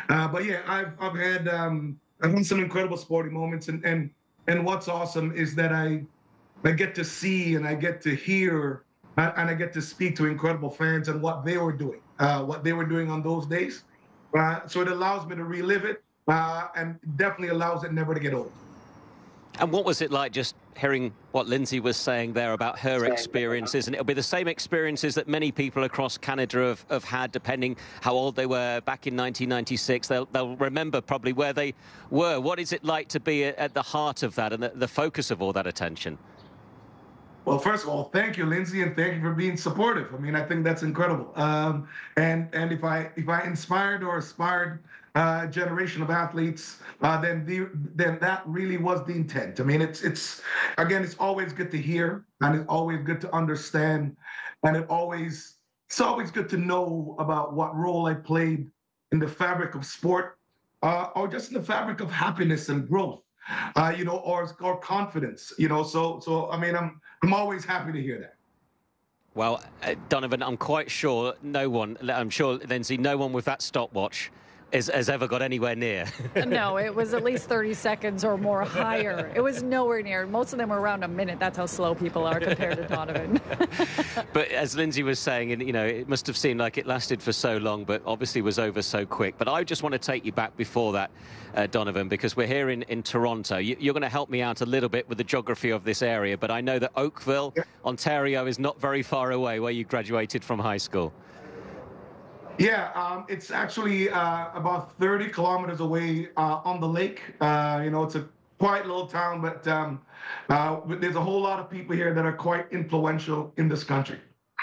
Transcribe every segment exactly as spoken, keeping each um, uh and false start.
Uh, but yeah, I've I've had um, I've had some incredible sporting moments, and and and what's awesome is that I I get to see and I get to hear and, and I get to speak to incredible fans and what they were doing, uh, what they were doing on those days. Uh, so it allows me to relive it, uh, and definitely allows it never to get old. And what was it like just hearing what Lindsay was saying there about her experiences? And it'll be the same experiences that many people across Canada have, have had, depending how old they were back in nineteen ninety-six. They'll, they'll remember probably where they were. What is it like to be at the heart of that and the, the focus of all that attention? Well, first of all, thank you, Lindsay, and thank you for being supportive. I mean, I think that's incredible. Um, and and if I if I inspired or aspired uh, generation of athletes, uh, then the then that really was the intent. I mean, it's it's again, it's always good to hear, and it's always good to understand, and it always it's always good to know about what role I played in the fabric of sport, uh, or just in the fabric of happiness and growth. Uh, you know, or or confidence, you know. So so I mean, I'm I'm always happy to hear that. Well, uh, Donovan, I'm quite sure no one, I'm sure, Lindsay, no one with that stopwatch is, has ever got anywhere near. No, it was at least thirty seconds or more higher. It was nowhere near. Most of them were around a minute. That's how slow people are compared to Donovan. But as Lindsay was saying, you know, it must have seemed like it lasted for so long, but obviously was over so quick. But I just want to take you back before that, uh, Donovan, because we're here in, in Toronto. You, you're going to help me out a little bit with the geography of this area, but I know that Oakville, yeah. Ontario is not very far away where you graduated from high school. Yeah, um, it's actually uh, about thirty kilometers away uh, on the lake. Uh, you know, it's a quiet little town, but um, uh, there's a whole lot of people here that are quite influential in this country.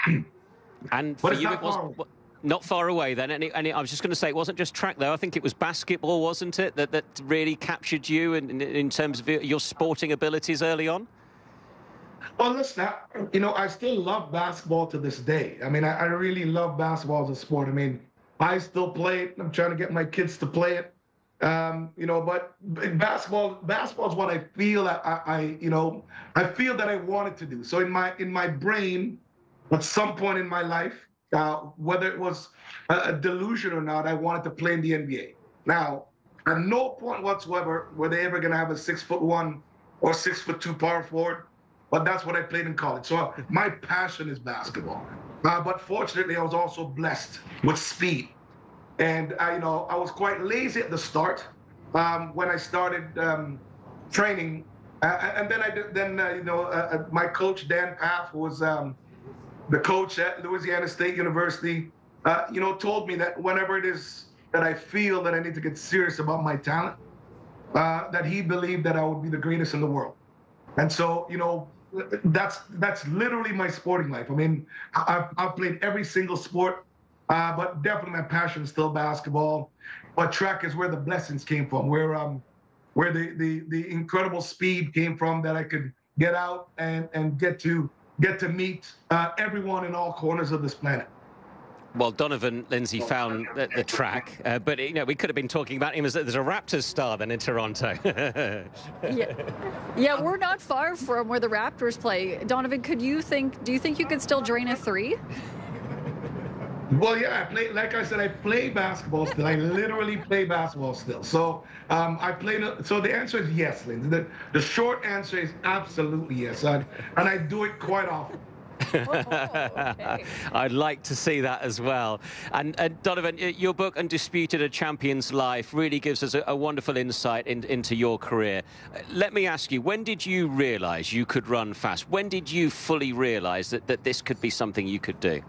And for you, it was not far away then. And, it, and it, I was just going to say, it wasn't just track, though. I think it was basketball, wasn't it, that, that really captured you in, in, in terms of your sporting abilities early on? Well, listen, you know, I still love basketball to this day. I mean, I, I really love basketball as a sport. I mean, I still play it. I'm trying to get my kids to play it. Um, you know, but basketball, basketball is what I feel I, I, you know, I feel that I wanted to do. So in my in my brain, at some point in my life, uh, whether it was a, a delusion or not, I wanted to play in the N B A. Now, at no point whatsoever were they ever going to have a six foot one or six foot two power forward. But that's what I played in college. So my passion is basketball. Uh, but fortunately, I was also blessed with speed. And I, you know, I was quite lazy at the start um, when I started um, training. Uh, and then I did, then uh, you know, uh, uh, my coach Dan Paff, who was um, the coach at Louisiana State University, uh, you know, told me that whenever it is that I feel that I need to get serious about my talent, uh, that he believed that I would be the greatest in the world. And so, you know, that's that's literally my sporting life. I mean, I've, I've played every single sport, uh, but definitely my passion is still basketball. But track is where the blessings came from, where um, where the, the the incredible speed came from, that I could get out and and get to get to meet uh, everyone in all corners of this planet. Well, Donovan, Lindsay found the, the track, uh, but you know we could have been talking about him as there's a Raptors star then in Toronto. yeah. yeah, we're not far from where the Raptors play. Donovan, could you think? Do you think you could still drain a three? Well, yeah, I play. Like I said, I play basketball still. I literally play basketball still. So um, I play. So the answer is yes, Lindsay. The, the short answer is absolutely yes, and, and I do it quite often. Oh, okay. I'd like to see that as well. And, and Donovan, your book, Undisputed: A Champion's Life, really gives us a, a wonderful insight in, into your career. Let me ask you, when did you realise you could run fast? When did you fully realise that, that this could be something you could do?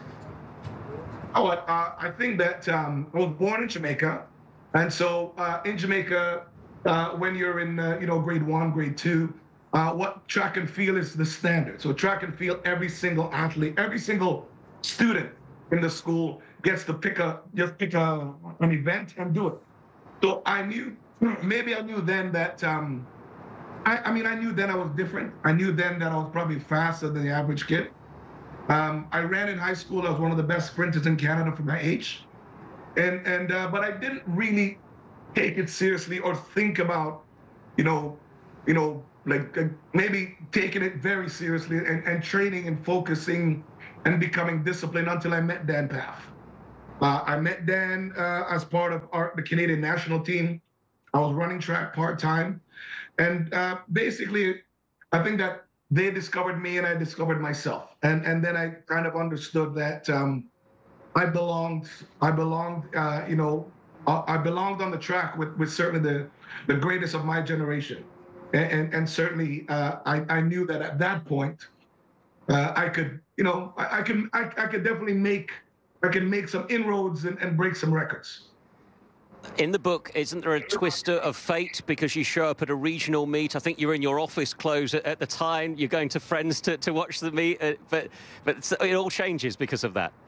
Oh, uh, I think that um, I was born in Jamaica. And so uh, in Jamaica, uh, when you're in, uh, you know, grade one, grade two, Uh, what track and field is the standard. So track and field, every single athlete, every single student in the school gets to pick a just pick a, an event and do it. So I knew, maybe I knew then that, um, I, I mean, I knew then I was different. I knew then that I was probably faster than the average kid. Um, I ran in high school. I was one of the best sprinters in Canada for my age. And, and uh, but I didn't really take it seriously or think about, you know, you know, like uh, maybe taking it very seriously and, and training and focusing and becoming disciplined until I met Dan Paff. Uh, I met Dan uh, as part of our, the Canadian national team. I was running track part-time. And uh, basically, I think that they discovered me and I discovered myself. And, and then I kind of understood that um, I belonged, I belonged, uh, you know, I belonged on the track with, with certainly the, the greatest of my generation. And, and, and certainly uh, I, I knew that at that point, uh, I could, you know, I, I can, I, I could definitely make, I can make some inroads and, and break some records. In the book, isn't there a twister of fate because you show up at a regional meet? I think you're in your office clothes at, at the time. You're going to friends to, to watch the meet, uh, but but it all changes because of that.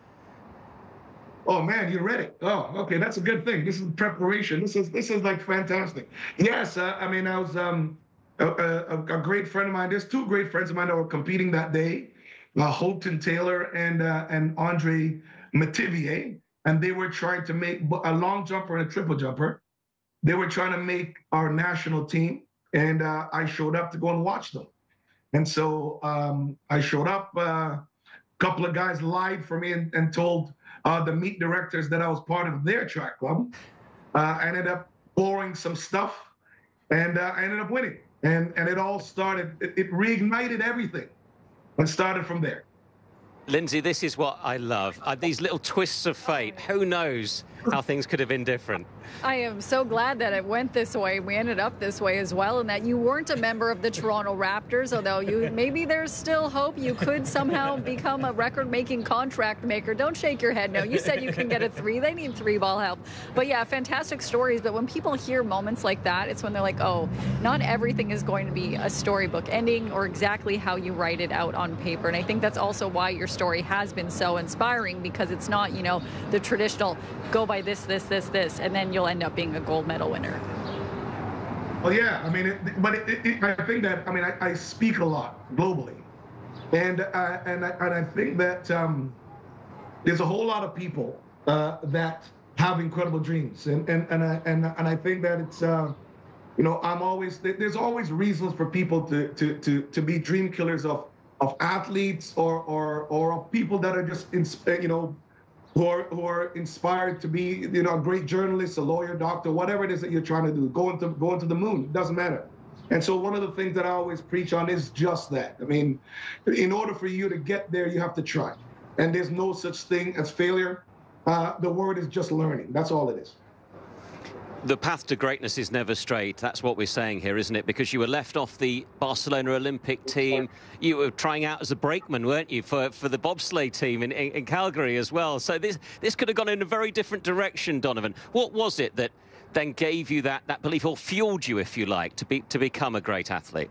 Oh man, you read it. Oh, okay, that's a good thing. This is preparation. This is this is like fantastic. Yes, uh, I mean I was um, a, a, a great friend of mine. There's two great friends of mine that were competing that day, uh, Holton Taylor and uh, and Andre Metivier, and they were trying to make a long jumper and a triple jumper. They were trying to make our national team, and uh, I showed up to go and watch them. And so um, I showed up. A uh, couple of guys lied for me and, and told Uh, the meet directors that I was part of their track club. Uh, I ended up pouring some stuff, and uh, I ended up winning. And and it all started, it, it reignited everything and started from there. Lindsay, this is what I love. Uh, these little twists of fate. Who knows how things could have been different? I am so glad that it went this way. We ended up this way as well, and that you weren't a member of the Toronto Raptors, although you maybe there's still hope you could somehow become a record-making contract maker. Don't shake your head. No, you said you can get a three. They need three-ball help. But yeah, fantastic stories. But when people hear moments like that, it's when they're like, oh, not everything is going to be a storybook ending or exactly how you write it out on paper. And I think that's also why your story has been so inspiring, because it's not, you know, the traditional go by this, this, this, this, and then you'll end up being a gold medal winner. Well, yeah, I mean, it, but it, it, I think that, I mean, I, I speak a lot globally. And, uh, and, I, and I think that um, there's a whole lot of people uh, that have incredible dreams. And, and, and, I, and, and I think that it's, uh, you know, I'm always, there's always reasons for people to, to, to, to be dream killers of, of athletes or, or, or of people that are just, you know, who are, who are inspired to be, you know, a great journalist, a lawyer, doctor, whatever it is that you're trying to do, going to, going to the moon, it doesn't matter. And so one of the things that I always preach on is just that. I mean, in order for you to get there, you have to try. And there's no such thing as failure. Uh, the word is just learning. That's all it is. The path to greatness is never straight. That's what we're saying here, isn't it? Because you were left off the Barcelona Olympic team. You were trying out as a brakeman, weren't you, for, for the bobsleigh team in, in, in Calgary as well. So this this could have gone in a very different direction, Donovan. What was it that then gave you that, that belief, or fueled you, if you like, to be to become a great athlete?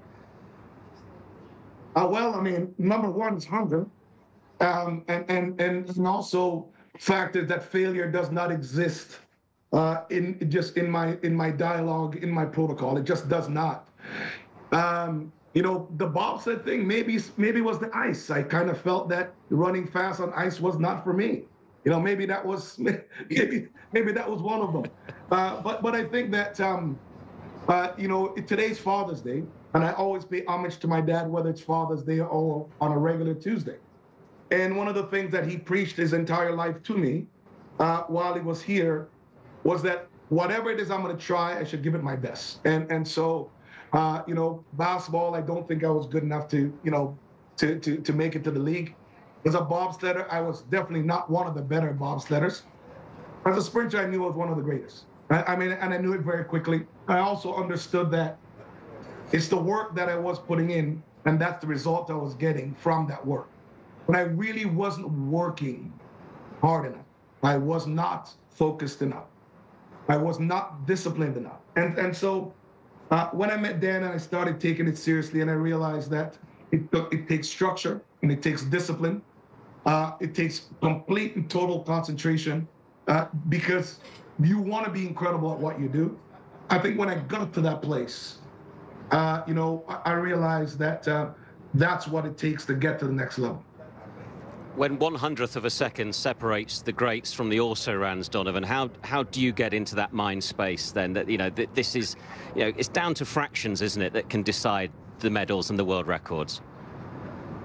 Uh, well, I mean, number one is hunger. Um, and, and, and also the fact that, that failure does not exist Uh, in just in my in my dialogue, in my protocol. It just does not. Um, you know, the bobsled thing maybe maybe was the ice. I kind of felt that running fast on ice was not for me. You know, maybe that was maybe maybe that was one of them. Uh, but but I think that um, uh, you know, today's Father's Day, and I always pay homage to my dad, whether it's Father's Day or on a regular Tuesday. And one of the things that he preached his entire life to me uh, while he was here was that whatever it is I'm going to try, I should give it my best. And and so, uh, you know, basketball, I don't think I was good enough to, you know, to to to make it to the league. As a bobsledder, I was definitely not one of the better bobsledders. As a sprinter, I knew I was one of the greatest. I, I mean, and I knew it very quickly. I also understood that it's the work that I was putting in, and that's the result I was getting from that work. But I really wasn't working hard enough. I was not focused enough. I was not disciplined enough. And and so uh, when I met Dan and I started taking it seriously, and I realized that it, it takes structure and it takes discipline. Uh, it takes complete and total concentration uh, because you want to be incredible at what you do. I think when I got to that place, uh, you know, I, I realized that uh, that's what it takes to get to the next level. When one hundredth of a second separates the greats from the also-rans, Donovan, how how do you get into that mind space then? That you know that this is, you know, it's down to fractions, isn't it, that can decide the medals and the world records?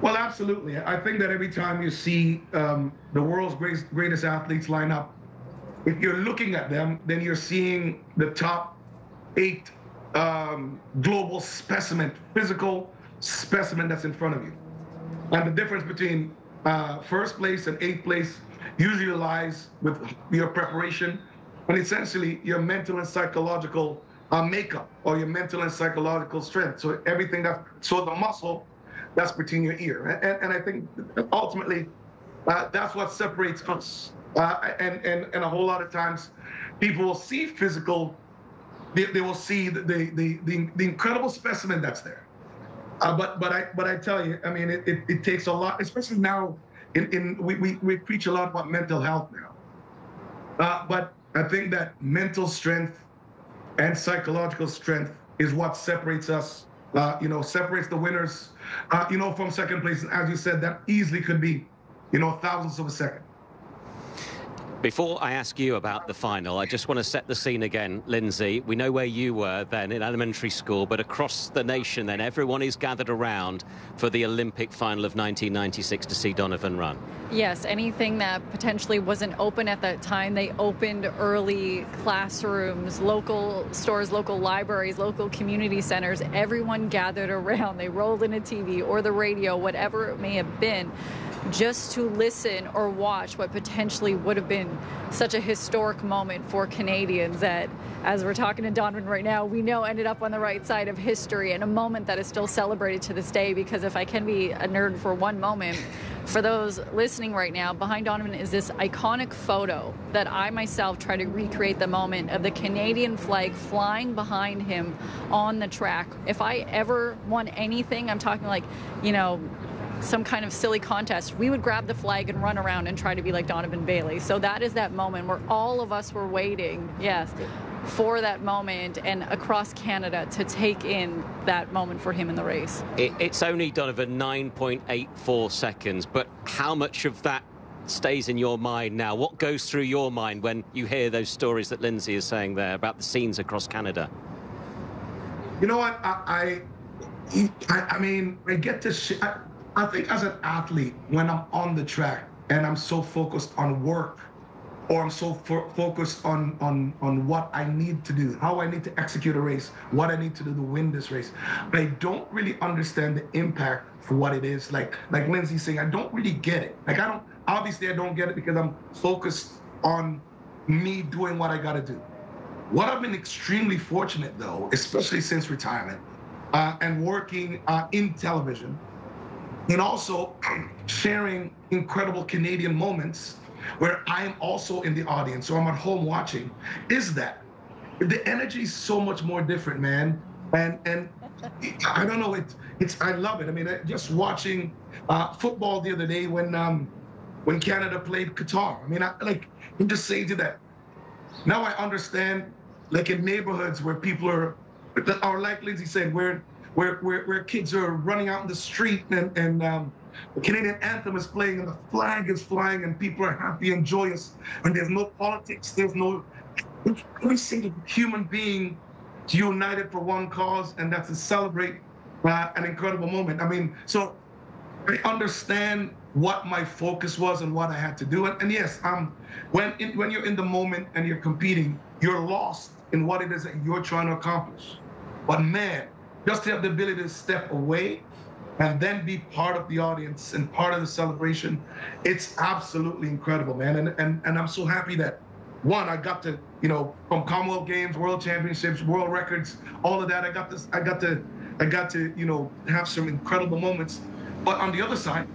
Well, absolutely. I think that every time you see um, the world's greatest, greatest athletes line up, if you're looking at them, then you're seeing the top eight um, global specimen, physical specimen that's in front of you. And the difference between uh, first place and eighth place usually lies with your preparation and essentially your mental and psychological uh, makeup or your mental and psychological strength. So everything that, so the muscle that's between your ear. And, and I think ultimately uh, that's what separates us. Uh, and, and, and a whole lot of times people will see physical, they, they will see the, the, the, the, the incredible specimen that's there. Uh, but but I but I tell you, I mean, it, it, it takes a lot, especially now. In, in we, we, we preach a lot about mental health now. Uh, but I think that mental strength and psychological strength is what separates us. Uh, you know, separates the winners. Uh, you know, from second place, and as you said, that easily could be, you know, thousands of a second. Before I ask you about the final, I just want to set the scene again, Lindsay. We know where you were then in elementary school, but across the nation then, everyone is gathered around for the Olympic final of nineteen ninety-six to see Donovan run. Yes, anything that potentially wasn't open at that time, they opened early. Classrooms, local stores, local libraries, local community centers, everyone gathered around. They rolled in a T V or the radio, whatever it may have been, just to listen or watch what potentially would have been such a historic moment for Canadians that, as we're talking to Donovan right now, we know ended up on the right side of history, and a moment that is still celebrated to this day. Because if I can be a nerd for one moment, for those listening right now, behind Donovan is this iconic photo that I myself try to recreate the moment of the Canadian flag flying behind him on the track. If I ever won anything, I'm talking like, you know, some kind of silly contest, we would grab the flag and run around and try to be like Donovan Bailey. So that is that moment where all of us were waiting, yes, for that moment and across Canada to take in that moment for him in the race. It, it's only, Donovan, nine point eight four seconds, but how much of that stays in your mind now? What goes through your mind when you hear those stories that Lindsay is saying there about the scenes across Canada? You know what, I, I, I, I mean, I get to sh- I, I think as an athlete, when I'm on the track and I'm so focused on work, or I'm so fo- focused on, on, on what I need to do, how I need to execute a race, what I need to do to win this race, but I don't really understand the impact for what it is. Like like Lindsay's saying, I don't really get it. Like I don't, obviously I don't get it because I'm focused on me doing what I gotta do. What I've been extremely fortunate though, especially since retirement uh, and working uh, in television, and also sharing incredible Canadian moments where I'm also in the audience, so I'm at home watching, is that the energy is so much more different, man. And and I don't know, it, it's I love it. I mean, just watching uh, football the other day when um, when Canada played Qatar. I mean, I, like I'm just saying to that. Now I understand, like in neighborhoods where people are, or like Lindsay said, where Where, where where kids are running out in the street and, and um, the Canadian anthem is playing and the flag is flying and people are happy and joyous and there's no politics, there's no, every single human being united for one cause, and that's to celebrate uh, an incredible moment. I mean, so I understand what my focus was and what I had to do. And, and yes, um, when in, when you're in the moment and you're competing, you're lost in what it is that you're trying to accomplish. But man, just to have the ability to step away and then be part of the audience and part of the celebration, it's absolutely incredible, man. And and, and I'm so happy that, one, I got to, you know, from Commonwealth Games, World Championships, World Records, all of that, I got this, I got to, I got to, you know, have some incredible moments. But on the other side,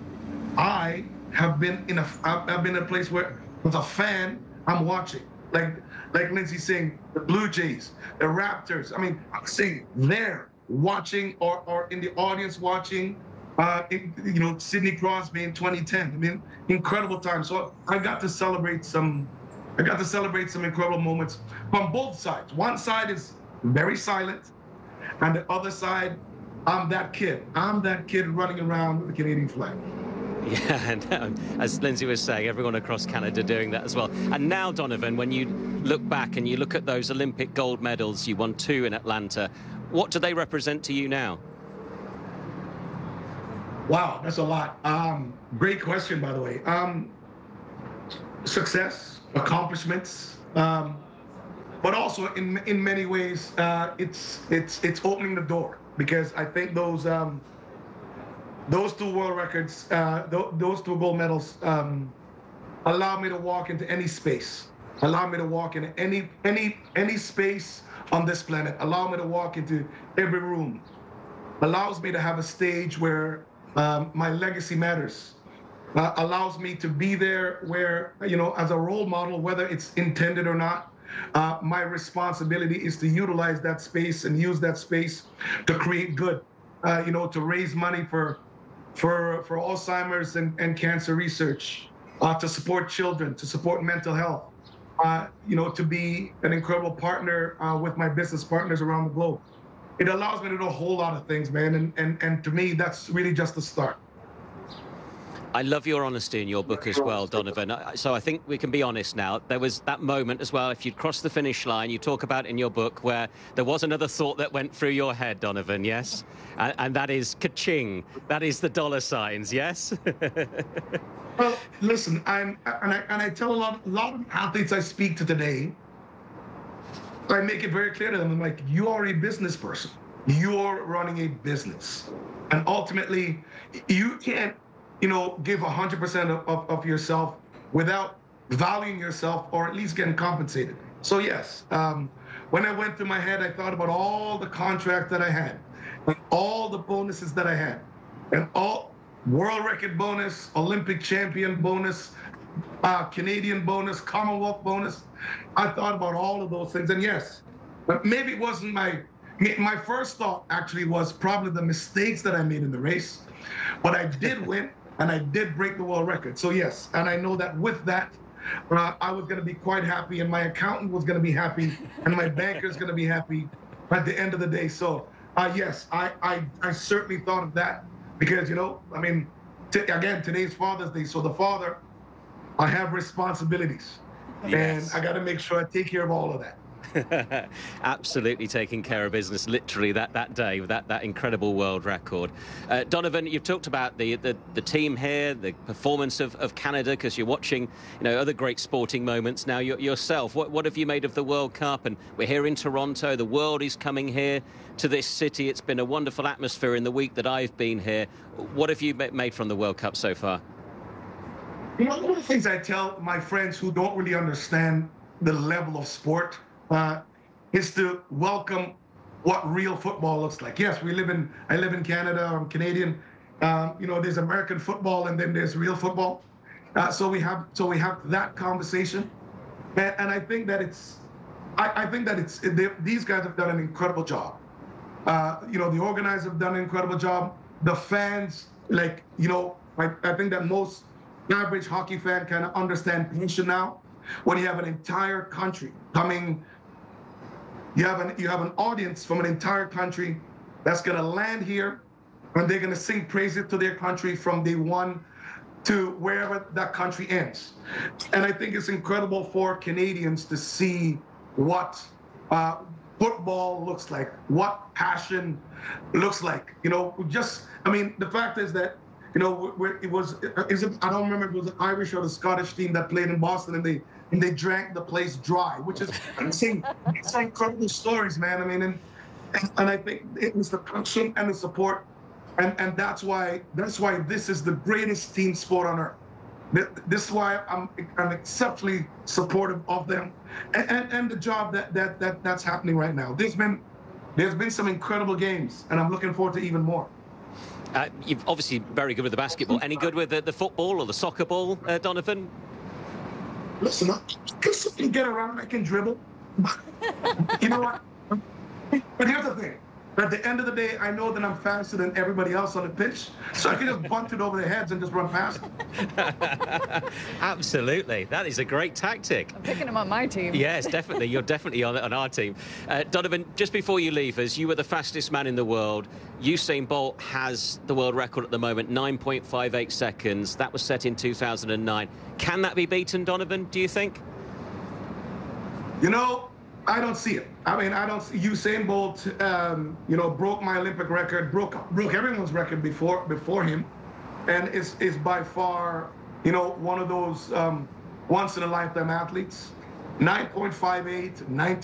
I have been in a, I've been in a place where, as a fan, I'm watching. Like, like Lindsay's saying, the Blue Jays, the Raptors. I mean, I'm saying there. Watching or, or in the audience watching, uh, in, you know, Sidney Crosby in twenty ten. I mean, incredible time. So I got to celebrate some, I got to celebrate some incredible moments from both sides. One side is very silent, and the other side, I'm that kid. I'm that kid running around with the Canadian flag. Yeah, and um, as Lindsay was saying, everyone across Canada doing that as well. And now, Donovan, when you look back and you look at those Olympic gold medals, you won two in Atlanta. What do they represent to you now? Wow, that's a lot. Um, great question, by the way. Um, success, accomplishments, um, but also in in many ways, uh, it's it's it's opening the door, because I think those um, those two world records, uh, th- those two gold medals, um, allow me to walk into any space, allow me to walk into any any any space on this planet, allow me to walk into every room, allows me to have a stage where um, my legacy matters. Uh, allows me to be there where, you know, as a role model, whether it's intended or not, uh, my responsibility is to utilize that space and use that space to create good, uh, you know, to raise money for for for Alzheimer's and, and cancer research, uh, to support children, to support mental health, uh, you know, to be an incredible partner uh, with my business partners around the globe. It allows me to do a whole lot of things, man, and and, and to me, that's really just the start. I love your honesty in your book as well, Donovan. So I think we can be honest now. There was that moment as well, if you'd crossed the finish line, you talk about in your book, where there was another thought that went through your head, Donovan, yes? And, and that is ka-ching. That is the dollar signs, yes? Well, listen, I'm, and, I, and I tell a lot, a lot of athletes I speak to today, I make it very clear to them, I'm like, you are a business person. You're running a business. And ultimately, you can't, you know, give one hundred percent of, of, of yourself without valuing yourself, or at least getting compensated. So yes, um, when I went through my head, I thought about all the contracts that I had, and all the bonuses that I had, and all world record bonus, Olympic champion bonus, uh, Canadian bonus, Commonwealth bonus. I thought about all of those things, and yes, but maybe it wasn't my, my first thought actually was probably the mistakes that I made in the race, but I did win. And I did break the world record. So yes, and I know that with that, uh, I was gonna be quite happy, and my accountant was gonna be happy, and my banker's gonna be happy at the end of the day. So uh, yes, I, I I certainly thought of that, because, you know, I mean, t- again, today's Father's Day. So the father, I have responsibilities, yes, and I gotta make sure I take care of all of that. Absolutely taking care of business, literally that that day with that that incredible world record. uh, Donovan, you've talked about the, the the team here, the performance of, of Canada, because you're watching, you know, other great sporting moments now. You, yourself, what what have you made of the World Cup? And we're here in Toronto, the world is coming here to this city. It's been a wonderful atmosphere in the week that I've been here. What have you made from the World Cup so far? You know, one of the things I tell my friends who don't really understand the level of sport, Uh, is to welcome what real football looks like. Yes, we live in, I live in Canada, I'm Canadian. Um, you know, there's American football and then there's real football. Uh, so we have, so we have that conversation. And, and I think that it's, I, I think that it's, they, these guys have done an incredible job. Uh, you know, the organizers have done an incredible job. The fans, like, you know, I, I think that most average hockey fan kind of understand passion now. When you have an entire country coming, You have an you have an audience from an entire country that's going to land here, and they're going to sing praises to their country from day one to wherever that country ends. And I think it's incredible for Canadians to see what uh, football looks like, what passion looks like. You know, just I mean, the fact is that, you know, we're, it was is it, I don't remember if it was the Irish or the Scottish team that played in Boston, and they. And they drank the place dry, which is insane. It's incredible stories, man. I mean, and, and and I think it was the passion and the support, and and that's why that's why this is the greatest team sport on earth. This is why I'm I'm exceptionally supportive of them, and and, and the job that, that that that's happening right now. There's been there's been some incredible games, and I'm looking forward to even more. Uh, you're obviously very good with the basketball. Any good with the, the football or the soccer ball, uh, Donovan? Listen, I can get around, I can dribble. You know what? But here's the thing. At the end of the day, I know that I'm faster than everybody else on the pitch, so I can just bunt it over their heads and just run past them. Absolutely. That is a great tactic. I'm picking him on my team. Yes, definitely. You're definitely on, on our team. Uh, Donovan, just before you leave us, you were the fastest man in the world. Usain Bolt has the world record at the moment, nine point five eight seconds. That was set in two thousand nine. Can that be beaten, Donovan, do you think? You know, I don't see it. I mean, I don't see Usain Bolt, um, you know, broke my Olympic record, broke broke everyone's record before before him. and is is by far, you know, one of those um, once in a lifetime athletes. nine point five eight, nineteen